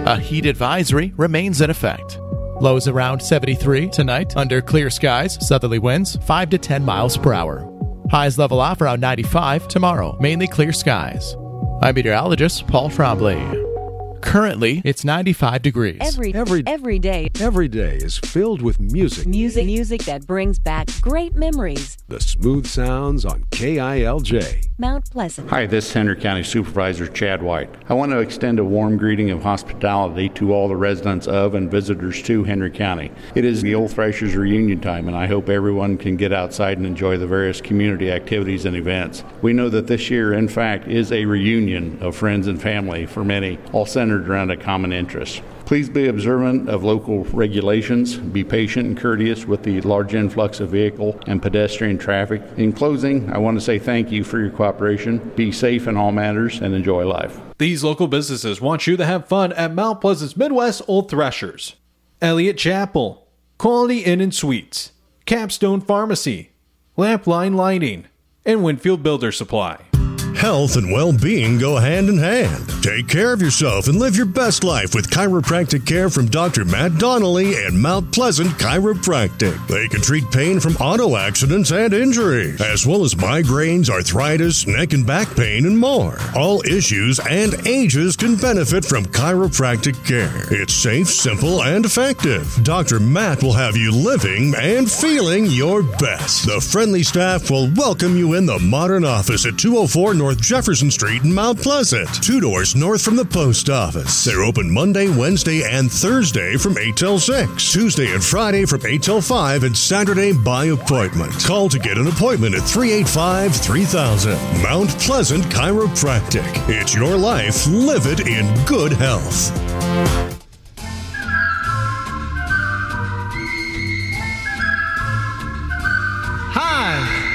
A heat advisory remains in effect. Lows around 73 tonight under clear skies, southerly winds 5 to 10 miles per hour. Highs level off around 95 tomorrow, mainly clear skies. I'm meteorologist Paul Trombley. Currently, it's 95 degrees. Every day is filled with music. Music that brings back great memories. The smooth sounds on KILJ. Mount Pleasant. Hi, this is Henry County Supervisor Chad White. I want to extend a warm greeting of hospitality to all the residents of and visitors to Henry County. It is the Old Thrashers reunion time, and I hope everyone can get outside and enjoy the various community activities and events. We know that this year, in fact, is a reunion of friends and family for many, all centered around a common interest. Please be observant of local regulations, be patient and courteous with the large influx of vehicle and pedestrian traffic. In closing, I want to say thank you for your cooperation. Be safe in all matters and enjoy life. These local businesses want you to have fun at Mount Pleasant's Midwest Old Thrashers. Elliott Chapel, Quality Inn and Suites, Capstone Pharmacy, Lampline Lighting, and Winfield Builder Supply. Health and well-being go hand in hand. Take care of yourself and live your best life with chiropractic care from Dr. Matt Donnelly and Mount Pleasant Chiropractic. They can treat pain from auto accidents and injuries, as well as migraines, arthritis, neck and back pain, and more. All issues and ages can benefit from chiropractic care. It's safe, simple, and effective. Dr. Matt will have you living and feeling your best. The friendly staff will welcome you in the modern office at 204 North Jefferson Street in Mount Pleasant, 2 doors north from the post office. They're open Monday, Wednesday, and Thursday from 8 till 6, Tuesday and Friday from 8 till 5, and Saturday by appointment. Call to get an appointment at 385-3000. Mount Pleasant Chiropractic. It's your life. Live it in good health.